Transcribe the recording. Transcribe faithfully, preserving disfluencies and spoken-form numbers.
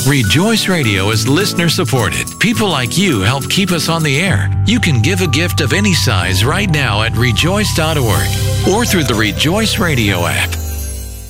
Rejoice Radio is listener supported. People like you help keep us on the air. You can give a gift of any size right now at rejoice dot org or through the Rejoice Radio app.